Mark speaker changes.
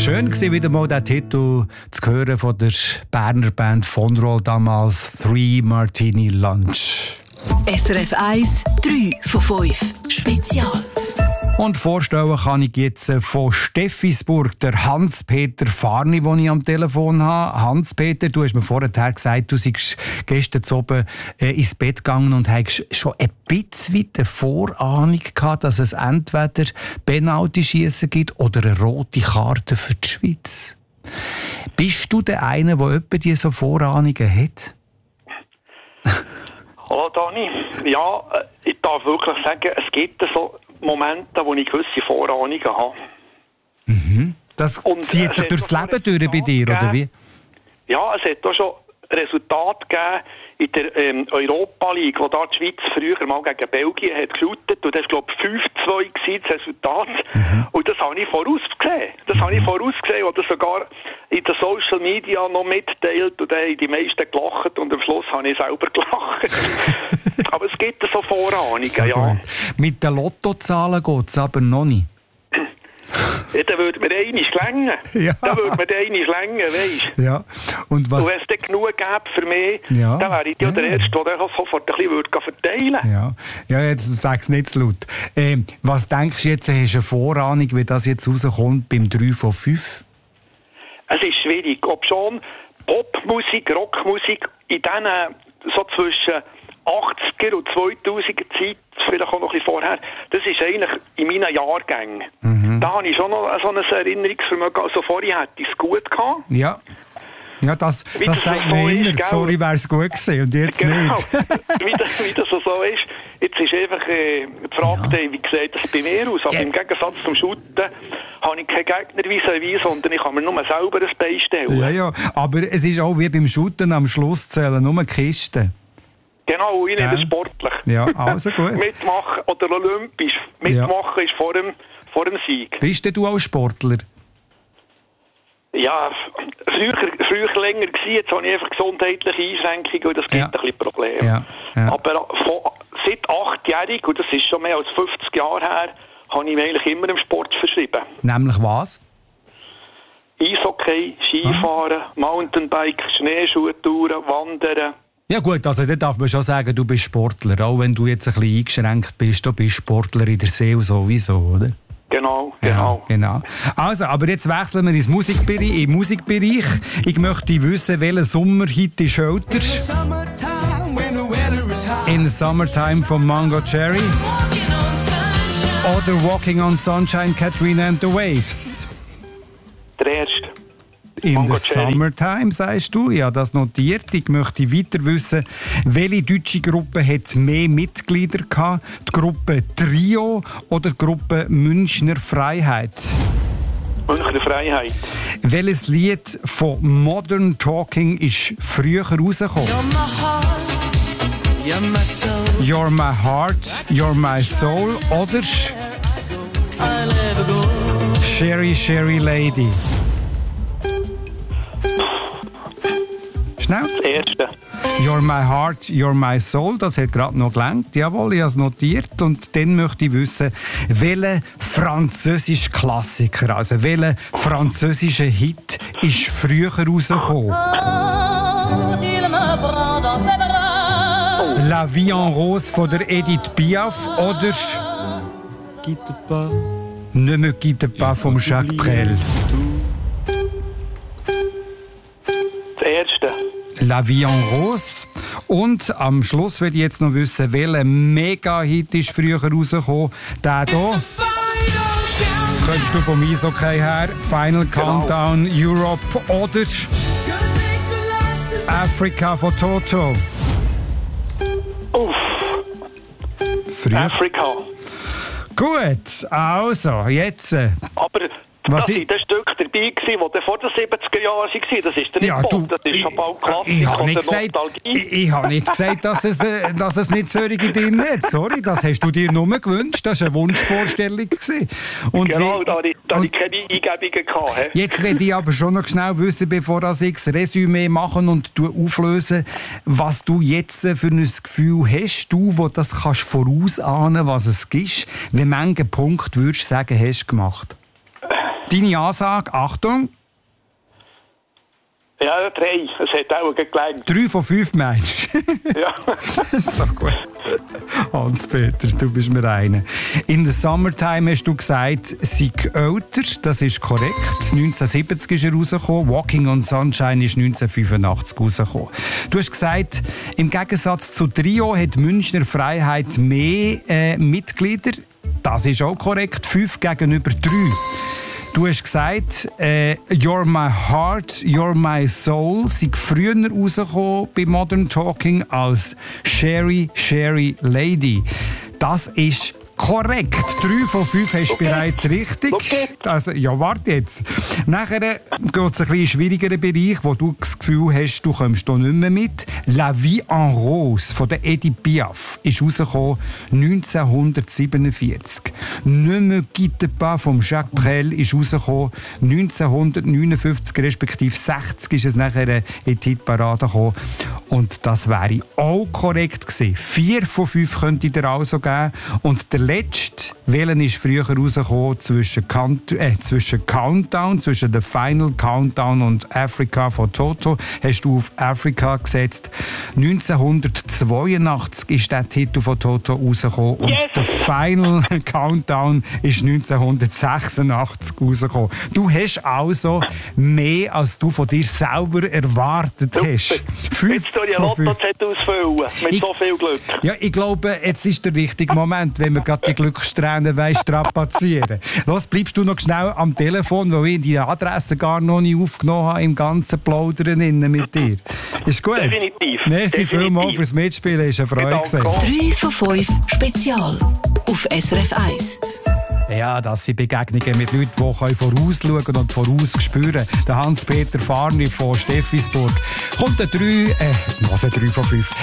Speaker 1: Schön war wieder mal der Titel zu hören von der Berner Band von Roll damals, 3 Martini Lunch.
Speaker 2: SRF 1, 3 von 5. Spezial.
Speaker 1: Und vorstellen kann ich jetzt von Steffisburg, der Hans-Peter Farni, den ich am Telefon habe. Hans-Peter, du hast mir vorher gesagt, du seist gestern oben ins Bett gegangen und hast schon ein bisschen eine Vorahnung gehabt, dass es entweder Penalty-Schiessen gibt oder eine rote Karte für die Schweiz. Bist du der eine, der etwa diese Vorahnungen hat?
Speaker 3: Hallo Dani. Ja, ich darf wirklich sagen, es gibt so Momente, wo ich gewisse Vorahnungen habe.
Speaker 1: Mhm. Das zieht sich durchs Leben durch bei dir, oder wie?
Speaker 3: Ja, es hat auch schon Resultate gegeben in der Europa League, wo da die Schweiz früher mal gegen Belgien hat geshootet. Und das war, glaube ich, 5-2 das Resultat. Mhm. Und das habe ich vorausgesehen. Und das sogar in den Social Media noch mitteilt. Und dann haben die meisten gelacht und am Schluss habe ich selber gelacht. Aber es gibt so Vorahnungen, so ja.
Speaker 1: Gut. Mit den Lottozahlen geht es aber noch nicht.
Speaker 3: Ja, dann würde mir einig länger.
Speaker 1: Ja.
Speaker 3: Weisst.
Speaker 1: Ja. Und wenn
Speaker 3: es dann genug gäbe für mich,
Speaker 1: ja.
Speaker 3: dann wäre ich ja der Erste, der sofort ein bisschen verteilen würde.
Speaker 1: Ja, jetzt sag es nicht zu laut. Was denkst du jetzt, hast du eine Vorahnung, wie das jetzt rauskommt beim 3 von 5?
Speaker 3: Es ist schwierig. Ob schon Popmusik, Rockmusik, in diesen so zwischen 80er und 2000er Zeit, vielleicht auch noch ein bisschen vorher, das ist eigentlich in meinen Jahrgängen. Mhm. Da habe ich schon noch so ein Erinnerungsvermögen. Also vorher hätte ich es gut gehabt.
Speaker 1: Ja, das sagt man immer, vorher wäre es gut gewesen und jetzt nicht.
Speaker 3: wie das so ist. Jetzt ist einfach die Frage, wie sieht das bei mir aus? Aber im Gegensatz zum Shooten habe ich keinen Gegner vis-à-vis, sondern ich kann mir nur selber ein Bein stellen.
Speaker 1: Ja, aber es ist auch wie beim Shooten am Schluss zählen nur Kisten.
Speaker 3: Genau, ich nehme sportlich.
Speaker 1: Ja, also gut.
Speaker 3: Mitmachen oder olympisch. Mitmachen ist vor dem Sieg.
Speaker 1: Bist du auch Sportler?
Speaker 3: Ja, früher länger gewesen. Jetzt habe ich einfach gesundheitliche Einschränkungen und das gibt ein bisschen Probleme. Ja. Aber seit 8-jährig, und das ist schon mehr als 50 Jahre her, habe ich mich eigentlich immer im Sport verschrieben.
Speaker 1: Nämlich was?
Speaker 3: Eishockey, Skifahren, Mountainbike, Schneeschuhtouren, Wandern.
Speaker 1: Ja gut, also da darf man schon sagen, du bist Sportler. Auch wenn du jetzt ein bisschen eingeschränkt bist, du bist Sportler in der Seele sowieso, oder?
Speaker 3: Genau.
Speaker 1: Also, aber jetzt wechseln wir ins Musikbereich. Ich möchte wissen, welcher Sommerhit ist älter? In the Summertime von Mango Cherry. Oder Walking on Sunshine, Katrina and the Waves.
Speaker 3: Der erste.
Speaker 1: In the Summertime, sagst du? Ja, das notiert. Ich möchte weiter wissen, welche deutsche Gruppe hat mehr Mitglieder gehabt? Die Gruppe Trio oder die Gruppe Münchner Freiheit?
Speaker 3: Münchner Freiheit.
Speaker 1: Welches Lied von Modern Talking ist früher rausgekommen? You're my heart, you're my soul oder Sherry, Sherry Lady? Schnell.
Speaker 3: Das erste.
Speaker 1: You're my heart, you're my soul. Das hat gerade noch gelangt. Jawohl, ich habe es notiert. Und dann möchte ich wissen, welcher französische Klassiker, also welcher französische Hit ist früher rausgekommen? La Vie en Rose von der Edith Piaf oder Ne me quitte pas von Jacques Brel?
Speaker 3: Das erste.
Speaker 1: La Vie en Rose. Und am Schluss will ich jetzt noch wissen, welcher Mega-Hit ist früher rausgekommen. Der hier. Könntest du vom Eishockey her Final Countdown Europe oder Africa von Toto?
Speaker 3: Afrika.
Speaker 1: Gut, also, jetzt.
Speaker 3: Aber das war das Stück dabei, das vor den 70er Jahren war. Das ist nicht Pop, das ist schon bald Klassik
Speaker 1: ich habe nicht gesagt, dass es nicht solche drin hat. Sorry, das hast du dir nur gewünscht. Das war eine Wunschvorstellung. Und
Speaker 3: genau, da hatte ich keine Eingebungen gehabt.
Speaker 1: Jetzt will ich aber schon noch schnell wissen, bevor ich das Resümee machen und auflösen, was du jetzt für ein Gefühl hast, du, wo das kannst vorausahnen, was es gibt. Wie viele Punkte würdest du sagen, hast du gemacht? Deine Ansage, Achtung.
Speaker 3: Ja, 3. Es hat auch gelangt.
Speaker 1: 3 von 5 meinst du?
Speaker 3: Ja.
Speaker 1: So gut. Hans-Peter, du bist mir einer. In the Summertime hast du gesagt, sei älter. Das ist korrekt. 1970 ist er rausgekommen. Walking on Sunshine ist 1985 rausgekommen. Du hast gesagt, im Gegensatz zu Trio hat Münchner Freiheit mehr Mitglieder. Das ist auch korrekt. 5 gegenüber 3. Du hast gesagt, You're My Heart, You're My Soul sei früher rausgekommen bei Modern Talking als Sherry, Sherry Lady. Das ist korrekt. 3 von 5 hast du bereits richtig.
Speaker 3: Okay.
Speaker 1: Also, ja, warte jetzt. Nachher geht es ein bisschen schwierigeren Bereich, wo du das Gefühl hast, du kommst hier nicht mehr mit. La Vie en Rose von der Edith Piaf ist rausgekommen 1947. Ne me quitte pas von Jacques Brel ist rausgekommen 1959, respektive 60 ist es nachher in die Hitparade gekommen. Und das wäre auch korrekt gewesen. 4 von 5 könnte ich dir also geben. Und der letzte, welchen ist früher rausgekommen zwischen Countdown, zwischen The Final Countdown und Africa von Toto, hast du auf Africa gesetzt. 1982 ist der Titel von Toto rausgekommen und
Speaker 3: Yes!
Speaker 1: The Final Countdown ist 1986 rausgekommen. Du hast also mehr, als du von dir selber erwartet hast. 5
Speaker 3: Jetzt soll ich
Speaker 1: von
Speaker 3: ein
Speaker 1: 5.
Speaker 3: Lottoset ausfüllen. Mit so viel Glück.
Speaker 1: Ja, ich glaube, jetzt ist der richtige Moment, wenn wir gerade die Glückssträhne strapazieren. Los, bleibst du noch schnell am Telefon, weil ich die Adresse gar noch nicht aufgenommen habe im ganzen Plaudern mit dir. Ist gut?
Speaker 3: Definitiv.
Speaker 1: Merci vielmals fürs Mitspielen, ist eine Freude gewesen.
Speaker 2: 3 von 5 Spezial auf SRF 1.
Speaker 1: Ja, das sind Begegnungen mit Leuten, die vorausschauen und vorausspüren. Der Hans-Peter Farni von Steffisburg kommt 3 von 5.